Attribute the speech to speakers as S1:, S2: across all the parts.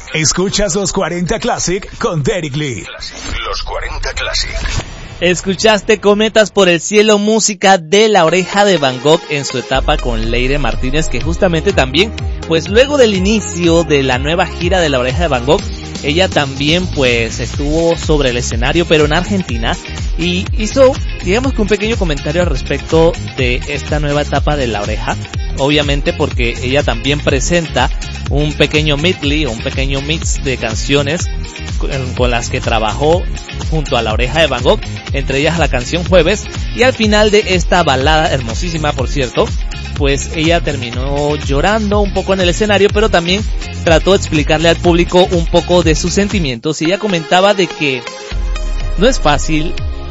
S1: Escuchas los 40 Classic con Derek Lee.
S2: Los 40 Classic.
S3: Escuchaste Cometas por el Cielo, música de La Oreja de Van Gogh en su etapa con Leire Martínez, que justamente también, pues luego del inicio de la nueva gira de La Oreja de Van Gogh, ella también pues estuvo sobre el escenario, pero en Argentina, y hizo, digamos que un pequeño comentario al respecto de esta nueva etapa de La Oreja, obviamente porque ella también presenta un pequeño medley, un pequeño mix de canciones con las que trabajó junto a La Oreja de Van Gogh, entre ellas la canción Jueves, y al final de esta balada, hermosísima por cierto, pues ella terminó llorando un poco en el escenario, pero también trató de explicarle al público un poco de sus sentimientos, y ella comentaba de que no es fácil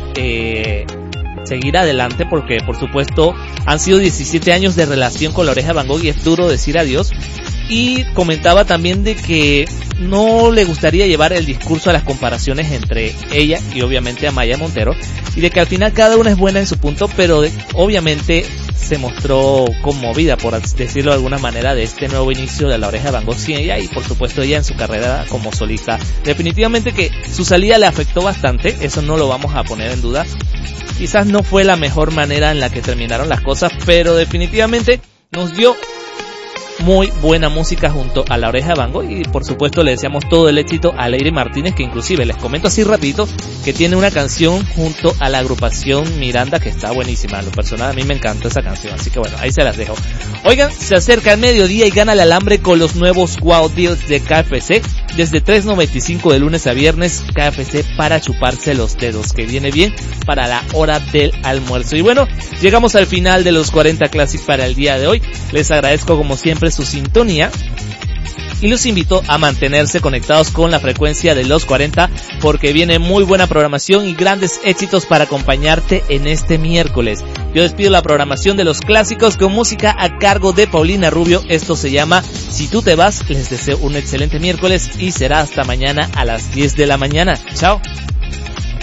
S3: seguir adelante porque por supuesto han sido 17 años de relación con La Oreja de Van Gogh y es duro decir adiós, y comentaba también de que no le gustaría llevar el discurso a las comparaciones entre ella y obviamente Amaya Montero, y de que al final cada una es buena en su punto, pero obviamente se mostró conmovida, por decirlo de alguna manera, de este nuevo inicio de La Oreja de Van Gogh sin ella, y por supuesto ella en su carrera como solista. Definitivamente que su salida le afectó bastante, eso no lo vamos a poner en duda. Quizás no fue la mejor manera en la que terminaron las cosas, pero definitivamente nos dio muy buena música junto a La Oreja de Van Gogh, y por supuesto le deseamos todo el éxito a Leire Martínez, que inclusive les comento así rapidito que tiene una canción junto a la agrupación Miranda que está buenísima. En lo personal a mí me encanta esa canción, así que bueno, ahí se las dejo. Oigan, se acerca el mediodía y gana el alambre con los nuevos Wow Deals de KFC, desde $3.95 de lunes a viernes. KFC para chuparse los dedos, que viene bien para la hora del almuerzo. Y bueno, llegamos al final de los 40 Classic para el día de hoy. Les agradezco como siempre su sintonía y los invito a mantenerse conectados con la frecuencia de los 40, porque viene muy buena programación y grandes éxitos para acompañarte en este miércoles. Yo despido la programación de los clásicos con música a cargo de Paulina Rubio. Esto se llama Si tú te vas. Les deseo un excelente miércoles y será hasta mañana a las 10 de la mañana. Chao.